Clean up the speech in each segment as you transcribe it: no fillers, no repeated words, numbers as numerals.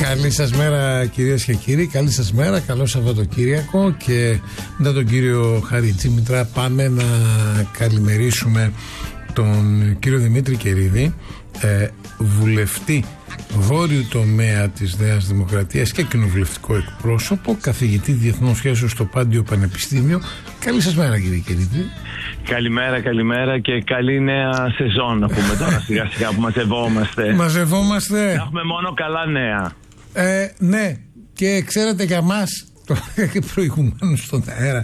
Καλή σας μέρα κυρίες και κύριοι, καλή σας μέρα, καλό Σαββατοκύριακο. Και μετά τον κύριο Χαριτζήμητρα πάμε να καλημερίσουμε τον κύριο Δημήτρη Κερίδη, βουλευτή βόρειου τομέα της Νέας Δημοκρατίας και κοινοβουλευτικό εκπρόσωπο, καθηγητή διεθνών σχέσεων στο Πάντιο Πανεπιστήμιο. Καλή σας μέρα κύριε Κερίδη. Καλημέρα και καλή νέα σεζόν να πούμε τώρα σιγά σιγά που μαζευόμαστε. Μαζευόμαστε. Να έχουμε μόνο καλά νέα. Ναι, και ξέρετε για μας, το και προηγουμένως στον αέρα,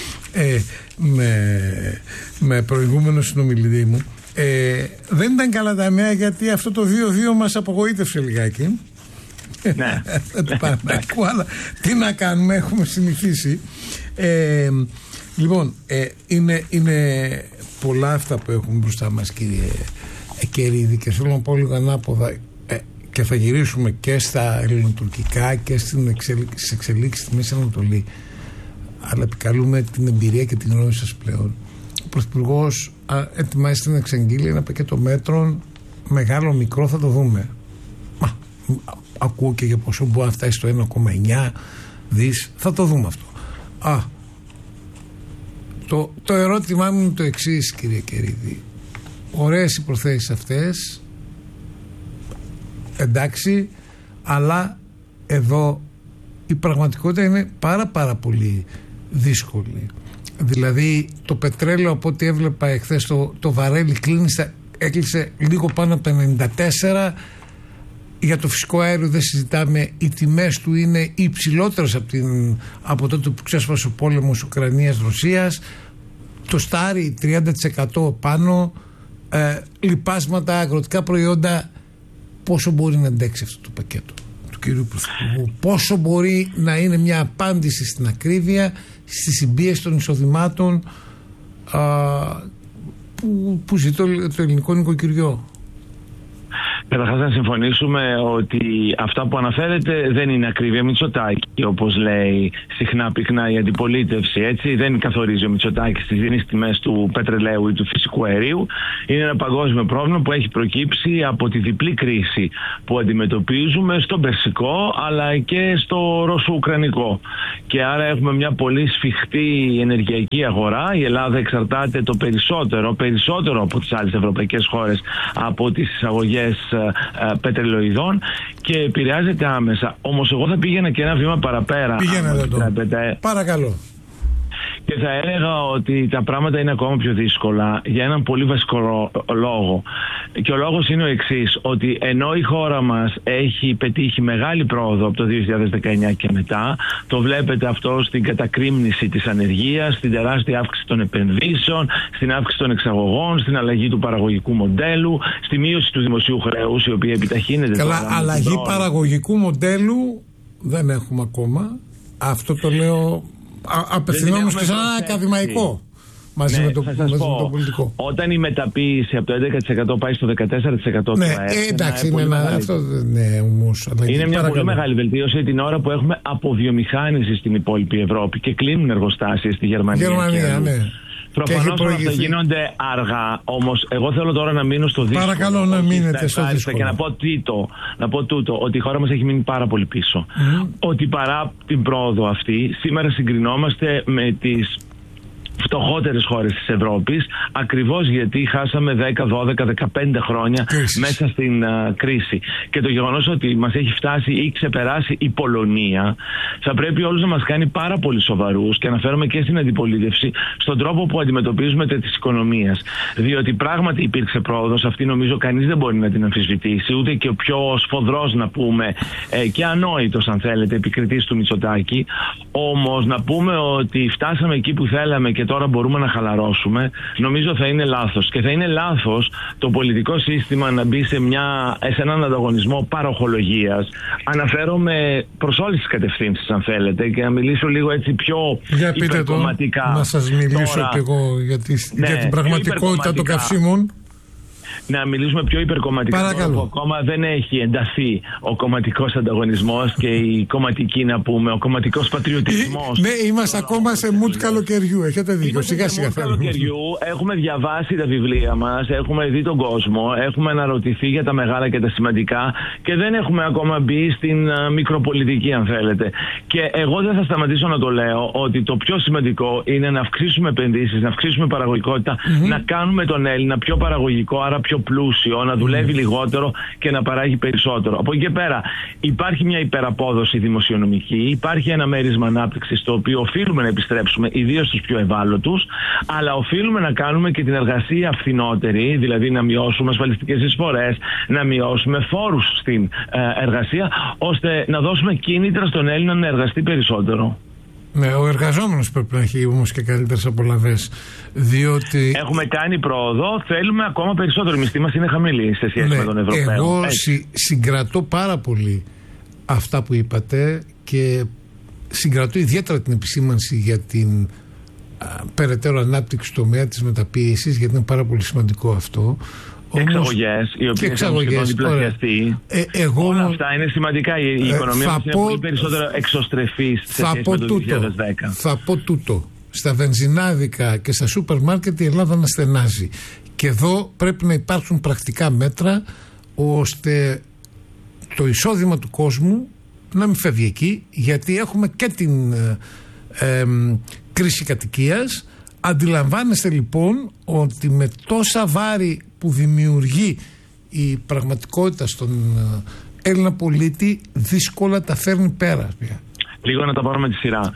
με προηγούμενο συνομιλητή μου, δεν ήταν καλά τα νέα, γιατί αυτό το 2-2 μας απογοήτευσε λιγάκι. Ναι. Αλλά τι να κάνουμε, έχουμε συνηθίσει. Λοιπόν, είναι πολλά αυτά που έχουμε μπροστά μας κύριε Κερίδη, και θέλω να πω λίγο ανάποδα, και θα γυρίσουμε και στα ελληνοτουρκικά και στις εξελίξεις στη Μέση Ανατολή, αλλά επικαλούμε την εμπειρία και την γνώμη σας πλέον. Ο Πρωθυπουργός ετοιμάζεται να εξαγγείλει ένα πακέτο μέτρων, μεγάλο μικρό, θα το δούμε. Ακούω και για πόσο μπορεί να φτάσει στο 1,9 δις, θα το δούμε αυτό. Το ερώτημά μου είναι το εξής κύριε Κερίδη. Ωραίες οι προθέσεις αυτές, εντάξει, αλλά εδώ η πραγματικότητα είναι πάρα πολύ δύσκολη. Δηλαδή το πετρέλαιο, από ό,τι έβλεπα εχθές, το βαρέλι έκλεισε λίγο πάνω από τα 94. Για το φυσικό αέριο δεν συζητάμε, οι τιμές του είναι υψηλότερες από τότε που ξέσπασε ο πόλεμος Ουκρανίας-Ρωσίας. Το στάρι 30% πάνω, λιπάσματα, αγροτικά προϊόντα. Πόσο μπορεί να αντέξει αυτό το πακέτο του κύριου Πρωθυπουργού, πόσο μπορεί να είναι μια απάντηση στην ακρίβεια, στη συμπίεση των εισοδημάτων που ζητεί το ελληνικό νοικοκυριό. Καταρχάς να συμφωνήσουμε ότι αυτά που αναφέρετε δεν είναι ακρίβεια Μητσοτάκη, όπως λέει συχνά πυκνά η αντιπολίτευση, έτσι. Δεν καθορίζει ο Μητσοτάκης τις δίνεις τιμές του πετρελαίου ή του φυσικού αερίου. Είναι ένα παγκόσμιο πρόβλημα που έχει προκύψει από τη διπλή κρίση που αντιμετωπίζουμε στον Περσικό αλλά και στο Ρωσο-Ουκρανικό. Και άρα έχουμε μια πολύ σφιχτή ενεργειακή αγορά. Η Ελλάδα εξαρτάται το περισσότερο από τις άλλες ευρωπαϊκές χώρες από τις εισαγωγές πετρελοειδών και επηρεάζεται άμεσα. Όμως εγώ θα πήγαινα και ένα βήμα παραπέρα. Παρακαλώ. Και θα έλεγα ότι τα πράγματα είναι ακόμα πιο δύσκολα για έναν πολύ βασικό λόγο. Και ο λόγος είναι ο εξής, ότι ενώ η χώρα μας έχει πετύχει μεγάλη πρόοδο από το 2019 και μετά, το βλέπετε αυτό στην κατακρίμνηση της ανεργίας, στην τεράστια αύξηση των επενδύσεων, στην αύξηση των εξαγωγών, στην αλλαγή του παραγωγικού μοντέλου, στη μείωση του δημοσίου χρέους, η οποία επιταχύνεται. Καλά, αλλαγή παραγωγικού μοντέλου δεν έχουμε ακόμα. Αυτό το λέω απευθυνόμενος και σε ένα ακαδημαϊκό μαζί με το πολιτικό. Όταν η μεταποίηση από το 11% πάει στο 14%, ναι, εντάξει, αυτό δεν είναι όμως. Είναι μια πολύ μεγάλη βελτίωση την ώρα που έχουμε αποβιομηχάνηση στην υπόλοιπη Ευρώπη και κλείνουν εργοστάσια στη Γερμανία. Ναι. Προφανώς όλα αυτά γίνονται αργά, όμως εγώ θέλω τώρα να μείνω στο δύσκολο. Παρακαλώ να μείνετε στο δύσκολο. Και να πω τούτο, ότι η χώρα μας έχει μείνει πάρα πολύ πίσω. Ότι παρά την πρόοδο αυτή, σήμερα συγκρινόμαστε με τις φτωχότερες χώρες της Ευρώπης, ακριβώς γιατί χάσαμε 10, 12, 15 χρόνια μέσα στην κρίση. Και το γεγονός ότι μας έχει φτάσει ή ξεπεράσει η Πολωνία θα πρέπει όλους να μας κάνει πάρα πολύ σοβαρούς, και αναφέρομαι και στην αντιπολίτευση, στον τρόπο που αντιμετωπίζουμε τις οικονομίες. Διότι πράγματι υπήρξε πρόοδος, αυτή νομίζω κανείς δεν μπορεί να την αμφισβητήσει, ούτε και ο πιο σφοδρός να πούμε και ανόητος αν θέλετε επικριτής του Μητσοτάκη. Όμως να πούμε ότι φτάσαμε εκεί που θέλαμε και τώρα μπορούμε να χαλαρώσουμε, νομίζω θα είναι λάθος. Και θα είναι λάθος το πολιτικό σύστημα να μπει σε έναν ανταγωνισμό παροχολογίας. Αναφέρομαι προς όλες τις κατευθύνσεις αν θέλετε, και να μιλήσω λίγο έτσι πιο υπερκομματικά. Να σας μιλήσω κι εγώ για την πραγματικότητα των καυσίμων. να μιλήσουμε πιο υπερκομματικά, που ακόμα δεν έχει ενταθεί ο κομματικός ανταγωνισμός και η κομματική, να πούμε, ο κομματικός πατριωτισμός. Ναι, είμαστε ακόμα σε mood καλοκαιριού, έχετε δίκιο. Σιγά σιγά καλοκαιριού, έχουμε διαβάσει τα βιβλία μας, έχουμε δει τον κόσμο, έχουμε αναρωτηθεί για τα μεγάλα και τα σημαντικά και δεν έχουμε ακόμα μπει στην μικροπολιτική, αν θέλετε. Και εγώ δεν θα σταματήσω να το λέω ότι το πιο σημαντικό είναι να αυξήσουμε επενδύσεις, να αυξήσουμε παραγωγικότητα, να κάνουμε τον Έλληνα πιο παραγωγικό, άρα πιο πλούσιο, να δουλεύει λιγότερο και να παράγει περισσότερο. Από εκεί και πέρα υπάρχει μια υπεραπόδοση δημοσιονομική, υπάρχει ένα μέρισμα ανάπτυξης το οποίο οφείλουμε να επιστρέψουμε, ιδίως στους πιο ευάλωτους, αλλά οφείλουμε να κάνουμε και την εργασία φθηνότερη, δηλαδή να μειώσουμε ασφαλιστικές εισφορές, να μειώσουμε φόρους στην εργασία, ώστε να δώσουμε κίνητρα στον Έλληνα να εργαστεί περισσότερο. Ναι, ο εργαζόμενος πρέπει να έχει όμως και καλύτερες απολαβές, διότι... Έχουμε κάνει πρόοδο, θέλουμε ακόμα περισσότερο. Η μισθή μας είναι χαμηλή σε σχέση με τον Ευρωπαίο. Εγώ συγκρατώ πάρα πολύ αυτά που είπατε και συγκρατώ ιδιαίτερα την επισήμανση για την περαιτέρω ανάπτυξη του τομέα της μεταποίησης, γιατί είναι πάρα πολύ σημαντικό αυτό. Εξαγωγές, οι οποίες έχουν σχεδόν διπλασιαστεί. Όλα αυτά είναι σημαντικά. Η οικονομία μας είναι πολύ περισσότερο εξωστρεφής σε σχέση με το 2010. Θα πω τούτο. Στα βενζινάδικα και στα σούπερ μάρκετ η Ελλάδα να στενάζει. Και εδώ πρέπει να υπάρξουν πρακτικά μέτρα ώστε το εισόδημα του κόσμου να μην φεύγει εκεί, γιατί έχουμε και την κρίση κατοικίας. Αντιλαμβάνεστε λοιπόν ότι με τόσα βάρη που δημιουργεί η πραγματικότητα στον Έλληνα πολίτη, δύσκολα τα φέρνει πέρα πια. Λίγο να τα πάρουμε τη σειρά.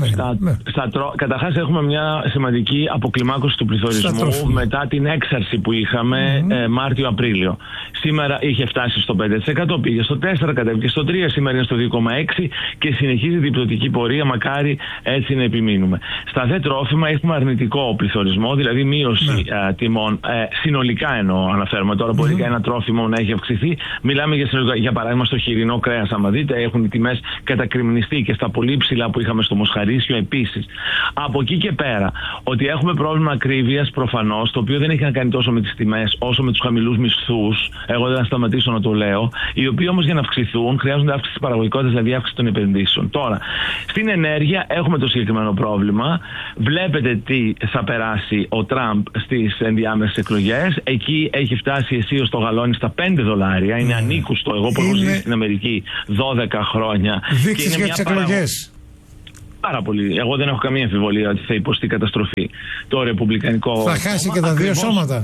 Καταρχάς έχουμε μια σημαντική αποκλιμάκωση του πληθωρισμού μετά την έξαρση που είχαμε Μάρτιο-Απρίλιο. Σήμερα είχε φτάσει στο 5%, πήγε στο 4%, κατέβηκε στο 3%, σήμερα είναι στο 2,6% και συνεχίζει την πτωτική πορεία, μακάρι έτσι να επιμείνουμε. Στα δε τρόφιμα έχουμε αρνητικό πληθωρισμό, δηλαδή μείωση τιμών. Συνολικά εννοώ, αναφέρουμε τώρα, μπορεί ένα τρόφιμο να έχει αυξηθεί. Μιλάμε για παράδειγμα στο χοιρινό κρέας, άμα δείτε, έχουν οι τιμές κατακριμνιστεί και στα πολύ ψηλά που είχαμε στο Μοσχαρίσιο επίσης. Από εκεί και πέρα, ότι έχουμε πρόβλημα ακρίβειας προφανώς, το οποίο δεν έχει να κάνει τόσο με τις τιμές όσο με τους χαμηλούς μισθούς. Εγώ δεν θα σταματήσω να το λέω. Οι οποίοι όμως για να αυξηθούν χρειάζονται αύξηση της παραγωγικότητας, δηλαδή αύξηση των επενδύσεων. Τώρα, στην ενέργεια έχουμε το συγκεκριμένο πρόβλημα. Βλέπετε τι θα περάσει ο Τραμπ στις ενδιάμεσες εκλογές. Εκεί έχει φτάσει αισίως το γαλόνι στα $5. Είναι ανήκουστο. Εγώ που έχω ζήσει στην Αμερική 12 χρόνια. Δείξεις για τις εκλογές. Πάρα πολύ. Εγώ δεν έχω καμία αμφιβολία ότι θα υποστεί καταστροφή το ρεπουμπλικανικό. Θα χάσει και τα δύο σώματα.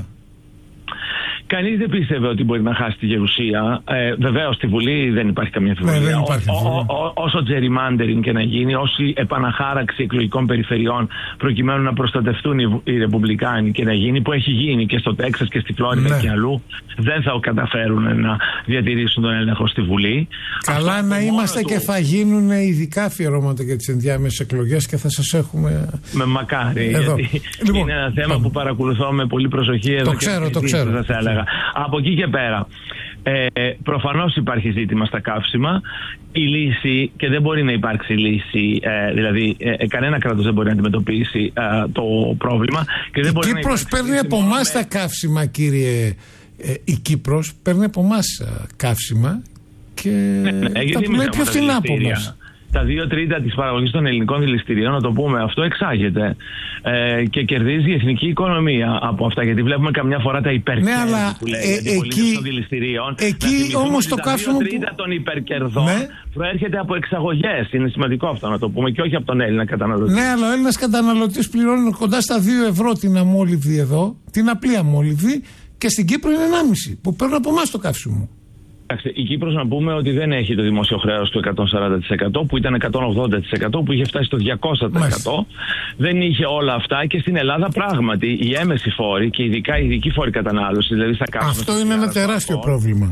Κανείς δεν πίστευε ότι μπορεί να χάσει τη γερουσία. Βεβαίως στη Βουλή δεν υπάρχει καμία αμφιβολία. Όσο gerrymandering και να γίνει, όση επαναχάραξη εκλογικών περιφερειών προκειμένου να προστατευτούν οι Ρεπουμπλικάνοι και να γίνει, που έχει γίνει και στο Τέξας και στη Φλόριντα και αλλού, δεν θα καταφέρουν να διατηρήσουν τον έλεγχο στη Βουλή. Καλά αυτό να είμαστε και θα γίνουν ειδικά αφιερώματα για τις ενδιάμεσες εκλογές και θα σας έχουμε. Με μακάρι. Γιατί είναι ένα θέμα που παρακολουθώ με πολύ προσοχή εδώ. Το ξέρω. Από εκεί και πέρα, προφανώς υπάρχει ζήτημα στα καύσιμα. Η λύση, και δεν μπορεί να υπάρξει λύση, δηλαδή κανένα κράτος δεν μπορεί να αντιμετωπίσει το πρόβλημα. Και δεν μπορεί Κύπρος παίρνει από εμάς τα καύσιμα, κύριε. Η Κύπρος παίρνει από εμάς καύσιμα και τα πουλάει πιο φθηνά από εμάς. Τα 2/3 της παραγωγής των ελληνικών δηληστηρίων, να το πούμε αυτό, εξάγεται και κερδίζει η εθνική οικονομία από αυτά, γιατί βλέπουμε καμιά φορά τα υπερκέρδη που λέγεται των δηληστηριών. Εκεί όμως το καύσιμο. Τα 2/3 των υπερκερδών προέρχεται από εξαγωγές. Είναι σημαντικό αυτό να το πούμε και όχι από τον Έλληνα καταναλωτή. Ναι, αλλά ο Έλληνας καταναλωτής πληρώνει κοντά στα 2 ευρώ την αμόλυβδη εδώ, την απλή αμόλυβδη, και στην Κύπρο είναι 1,5 που παίρνουν από εμάς το καύσιμο. Η Κύπρος, να πούμε ότι δεν έχει το δημόσιο χρέος του 140% που ήταν 180%, που είχε φτάσει στο 200%. Δεν είχε όλα αυτά και στην Ελλάδα πράγματι οι έμεση φόροι και ειδικά οι ειδικοί φόροι κατανάλωσης, δηλαδή στα καύσιμα. Αυτό είναι ένα τεράστιο πρόβλημα.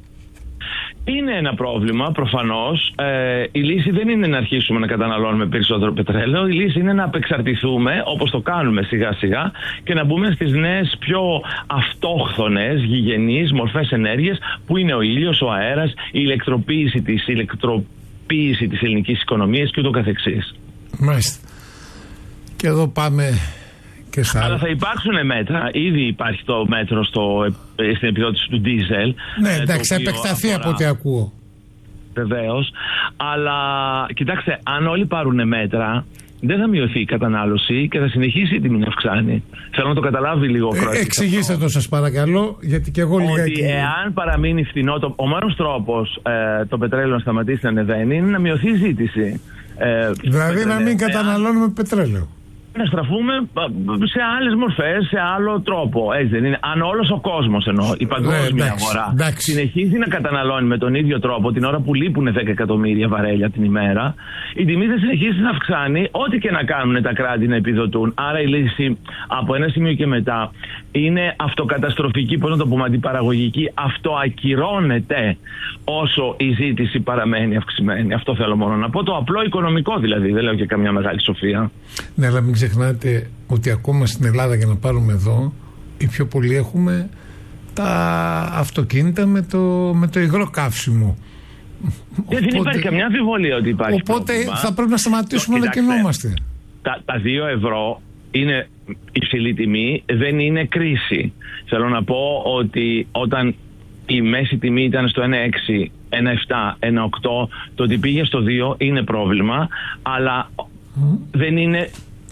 Είναι ένα πρόβλημα, προφανώς. Η λύση δεν είναι να αρχίσουμε να καταναλώνουμε περισσότερο πετρέλαιο. Η λύση είναι να απεξαρτηθούμε, όπως το κάνουμε σιγά σιγά, και να μπούμε στις νέες, πιο αυτόχθονες, γηγενείς μορφές ενέργειας, που είναι ο ήλιος, ο αέρας, η ηλεκτροποίηση της ελληνικής οικονομίας και ούτω καθεξής. Μάλιστα. Και εδώ πάμε Αλλά θα υπάρξουν μέτρα. Ήδη υπάρχει το μέτρο στην επιδότηση του ντίζελ. Ναι, εντάξει, θα επεκταθεί από ό,τι ακούω. Βεβαίως. Αλλά κοιτάξτε, αν όλοι πάρουν μέτρα, δεν θα μειωθεί η κατανάλωση και θα συνεχίσει η τιμή να αυξάνει. Θέλω να το καταλάβει λίγο ο Κρότσης. Εξηγήστε το, σας παρακαλώ, γιατί και εγώ λίγα. Ότι εάν παραμείνει φθηνό, ο μόνος τρόπος το πετρέλαιο να σταματήσει να ανεβαίνει είναι να μειωθεί η ζήτηση. Δηλαδή να μην καταναλώνουμε πετρέλαιο. Να στραφούμε σε άλλες μορφές, σε άλλο τρόπο. Έτσι δεν είναι? Αν όλος ο κόσμος, εννοώ, η παγκόσμια αγορά, συνεχίζει να καταναλώνει με τον ίδιο τρόπο την ώρα που λείπουν 10 εκατομμύρια βαρέλια την ημέρα, η τιμή θα συνεχίσει να αυξάνει, ό,τι και να κάνουν τα κράτη να επιδοτούν. Άρα η λύση από ένα σημείο και μετά είναι αυτοκαταστροφική, πώς να το πούμε, αντιπαραγωγική. Αυτοακυρώνεται όσο η ζήτηση παραμένει αυξημένη. Αυτό θέλω μόνο να πω. Το απλό οικονομικό δηλαδή. Δεν λέω και καμιά μεγάλη σοφία. Ναι, αλλά μην ξεχνάτε ότι ακόμα στην Ελλάδα, για να πάρουμε εδώ, οι πιο πολλοί έχουμε τα αυτοκίνητα με το υγρό καύσιμο. Δεν υπάρχει καμιά αμφιβολία ότι υπάρχει. Οπότε πρόβλημα. Θα πρέπει να σταματήσουμε να κινούμαστε. Τα 2 ευρώ είναι υψηλή τιμή, δεν είναι κρίση. Θέλω να πω ότι όταν η μέση τιμή ήταν στο 1,6, 1,7, 1,8, το ότι πήγε στο 2 είναι πρόβλημα, αλλά δεν είναι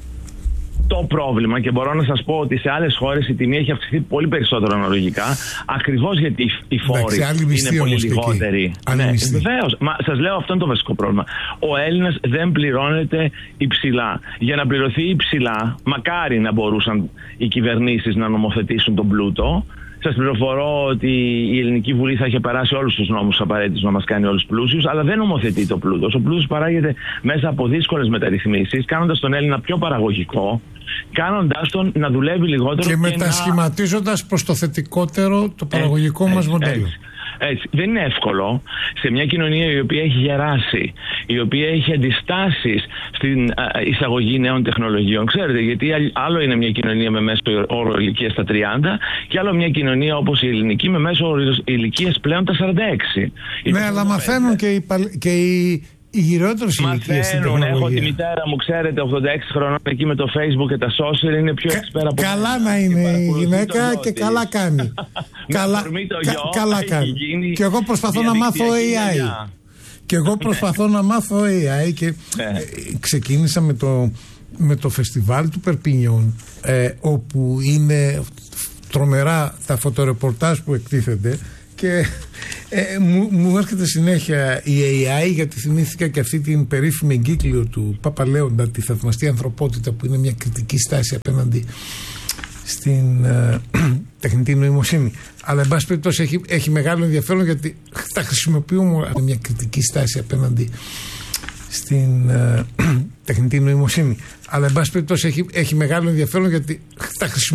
το πρόβλημα, και μπορώ να σας πω ότι σε άλλες χώρες η τιμή έχει αυξηθεί πολύ περισσότερο αναλογικά, ακριβώς γιατί οι φόροι είναι πολύ λιγότεροι. Ναι, βεβαίως. Μα σας λέω, αυτό είναι το βασικό πρόβλημα. Ο Έλληνας δεν πληρώνεται υψηλά. Για να πληρωθεί υψηλά, μακάρι να μπορούσαν οι κυβερνήσεις να νομοθετήσουν τον πλούτο. Σας πληροφορώ ότι η Ελληνική Βουλή θα είχε περάσει όλους τους νόμους απαραίτητους να μας κάνει όλους πλούσιους, αλλά δεν νομοθετεί το πλούτος. Ο πλούτος παράγεται μέσα από δύσκολες μεταρρυθμίσεις, κάνοντας τον Έλληνα πιο παραγωγικό, κάνοντας τον να δουλεύει λιγότερο και μετασχηματίζοντας προς το θετικότερο το παραγωγικό μας μοντέλο. Έτσι. Δεν είναι εύκολο σε μια κοινωνία η οποία έχει γεράσει, η οποία έχει αντιστάσεις στην εισαγωγή νέων τεχνολογιών. Ξέρετε, γιατί άλλο είναι μια κοινωνία με μέσο όρο ηλικίας στα 30 και άλλο μια κοινωνία όπως η ελληνική με μέσο όρο ηλικίας πλέον τα 46. Ναι, αλλά μαθαίνουν και οι γυρότερες ηλικίες στην τεχνολογία. Έχω τη μητέρα μου, ξέρετε, 86 χρονών, εκεί με το Facebook και τα social, είναι πιο εξπέρα από καλά να είναι η γυναίκα και καλά κάνει. Καλά κάνει. Και εγώ προσπαθώ να μάθω AI. Και εγώ προσπαθώ να μάθω AI και ξεκίνησα με το φεστιβάλ του Περπινιών, όπου είναι τρομερά τα φωτορεπορτάζ που εκτίθενται, και μου έρχεται συνέχεια η AI, γιατί θυμήθηκα και αυτή την περίφημη εγκύκλιο του Παπαλέοντα, τη θαυμαστή ανθρωπότητα, που είναι μια κριτική στάση απέναντι στην τεχνητή νοημοσύνη. Αλλά εν πάση περιπτώσει έχει μεγάλο ενδιαφέρον, γιατί τα χρησιμοποιούμε μια κριτική στάση απέναντι στην τεχνητή νοημοσύνη. Αλλά εν πάση περιπτώσει έχει μεγάλο ενδιαφέρον, γιατί τα χρησιμοποιούμε